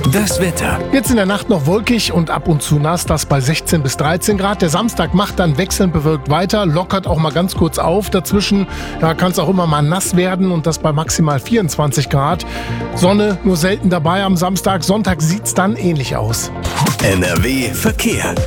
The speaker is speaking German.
Das Wetter. Jetzt in der Nacht noch wolkig und ab und zu nass, das bei 16 bis 13 Grad. Der Samstag macht dann wechselnd bewölkt weiter, lockert auch mal ganz kurz auf. Dazwischen, da kann es auch immer mal nass werden und das bei maximal 24 Grad. Sonne nur selten dabei am Samstag. Sonntag sieht's dann ähnlich aus. NRW Verkehr.